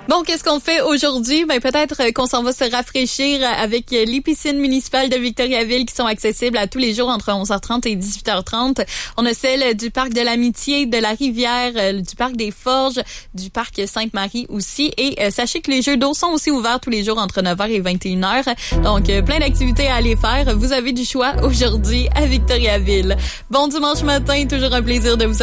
Bon, qu'est-ce qu'on fait aujourd'hui? Ben, peut-être qu'on s'en va se rafraîchir avec les piscines municipales de Victoriaville qui sont accessibles à tous les jours entre 11h30 et 18h30. On a celle du parc de l'Amitié, de la Rivière, du parc des Forges, du parc Sainte-Marie aussi. Et sachez que les jeux d'eau sont aussi ouverts tous les jours entre 9h et 21h. Donc, plein d'activités à aller faire. Vous avez du choix aujourd'hui à Victoriaville. Bon dimanche matin, toujours un plaisir de vous